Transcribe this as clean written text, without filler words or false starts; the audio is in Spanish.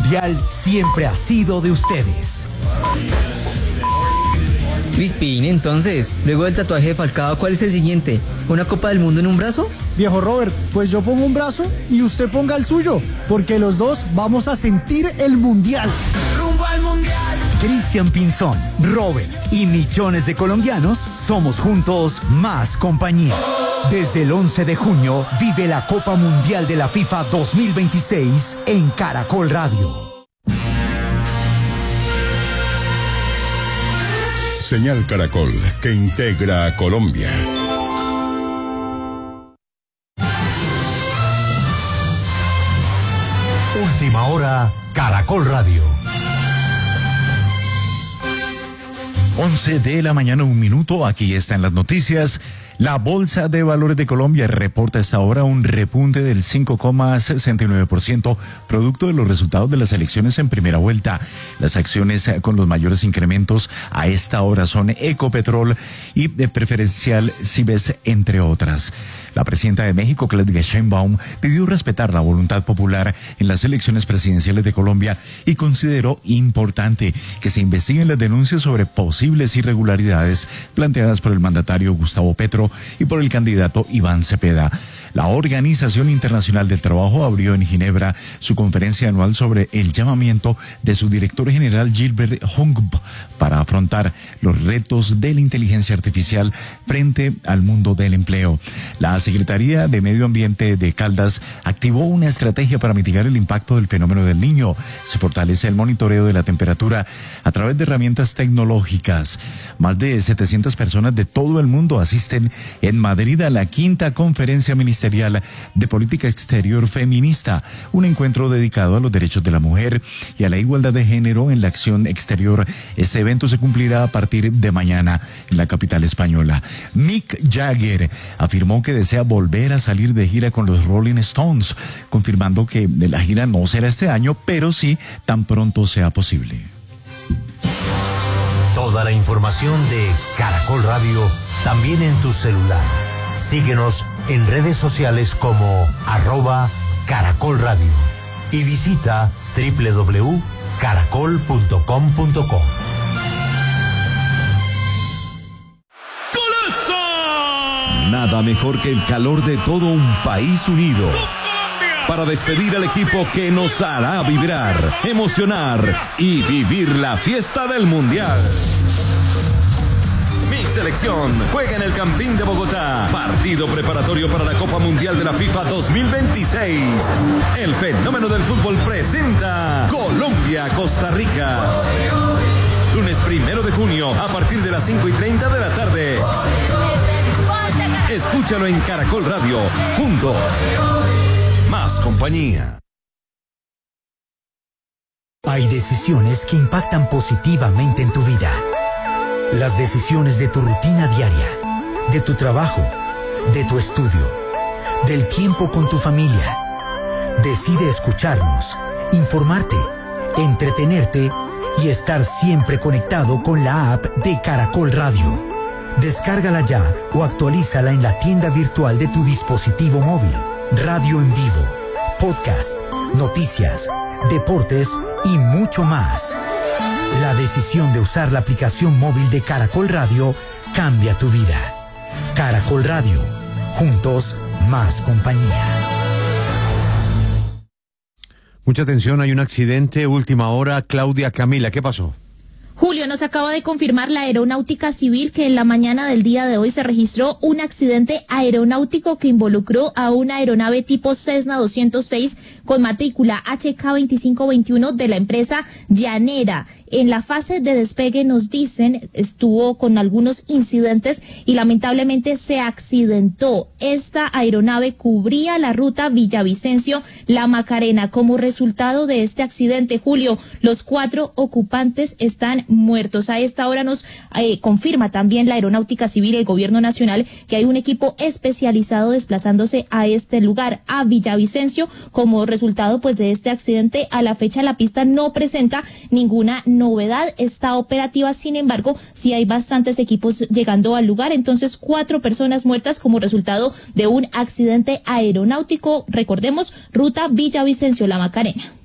Mundial siempre ha sido de ustedes. Crispin, entonces, luego del tatuaje de Falcao, ¿cuál es el siguiente? ¿Una Copa del Mundo en un brazo? Viejo Robert, pues yo pongo un brazo y usted ponga el suyo, porque los dos vamos a sentir el Mundial. ¡Rumbo al Mundial! Cristian Pinzón, Robert y millones de colombianos somos juntos más compañía. Desde el 11 de junio vive la Copa Mundial de la FIFA 2026 en Caracol Radio. Señal Caracol, que integra a Colombia. Última hora, Caracol Radio. 11 de la mañana, 1 minuto. Aquí están las noticias. La Bolsa de Valores de Colombia reporta hasta ahora un repunte del 5,69%, producto de los resultados de las elecciones en primera vuelta. Las acciones con los mayores incrementos a esta hora son Ecopetrol y de Preferencial Cibes, entre otras. La presidenta de México, Claudia Sheinbaum, pidió respetar la voluntad popular en las elecciones presidenciales de Colombia y consideró importante que se investiguen las denuncias sobre posibles irregularidades planteadas por el mandatario Gustavo Petro y por el candidato Iván Cepeda. La Organización Internacional del Trabajo abrió en Ginebra su conferencia anual sobre el llamamiento de su director general Gilbert Hong para afrontar los retos de la inteligencia artificial frente al mundo del empleo. La Secretaría de Medio Ambiente de Caldas activó una estrategia para mitigar el impacto del fenómeno del Niño. Se fortalece el monitoreo de la temperatura a través de herramientas tecnológicas. Más de 700 personas de todo el mundo asisten en Madrid a la 5ª Conferencia Ministerial de Política Exterior Feminista, un encuentro dedicado a los derechos de la mujer y a la igualdad de género en la acción exterior. Este evento se cumplirá a partir de mañana en la capital española. Mick Jagger afirmó que desea volver a salir de gira con los Rolling Stones, confirmando que la gira no será este año, pero sí tan pronto sea posible. Toda la información de Caracol Radio también en tu celular. Síguenos en redes sociales como @Caracol Radio y visita www.caracol.com.co. Nada mejor que el calor de todo un país unido para despedir al equipo que nos hará vibrar, emocionar y vivir la fiesta del Mundial. Mi selección juega en el Campín de Bogotá. Partido preparatorio para la Copa Mundial de la FIFA 2026. El fenómeno del fútbol presenta Colombia-Costa Rica. Lunes 1 de junio a partir de las 5:30 de la tarde. Escúchalo en Caracol Radio. Juntos. Más compañía. Hay decisiones que impactan positivamente en tu vida. Las decisiones de tu rutina diaria, de tu trabajo, de tu estudio, del tiempo con tu familia. Decide escucharnos, informarte, entretenerte y estar siempre conectado con la app de Caracol Radio. Descárgala ya o actualízala en la tienda virtual de tu dispositivo móvil. Radio en vivo, podcast, noticias, deportes y mucho más. La decisión de usar la aplicación móvil de Caracol Radio cambia tu vida. Caracol Radio, juntos más compañía. Mucha atención, hay un accidente, última hora. Claudia, Camila, ¿qué pasó? Julio, nos acaba de confirmar la Aeronáutica Civil que en la mañana del día de hoy se registró un accidente aeronáutico que involucró a una aeronave tipo Cessna 206 con matrícula HK2521 de la empresa Llanera. En la fase de despegue, nos dicen, estuvo con algunos incidentes y lamentablemente se accidentó. Esta aeronave cubría la ruta Villavicencio-La Macarena. Como resultado de este accidente, Julio, los 4 ocupantes están muertos. A esta hora nos confirma también la Aeronáutica Civil y el Gobierno Nacional que hay un equipo especializado desplazándose a este lugar, a Villavicencio, como resultado pues de este accidente. A la fecha la pista no presenta ninguna novedad, está operativa, sin embargo sí hay bastantes equipos llegando al lugar. Entonces 4 personas muertas como resultado de un accidente aeronáutico, recordemos, ruta Villavicencio-La Macarena.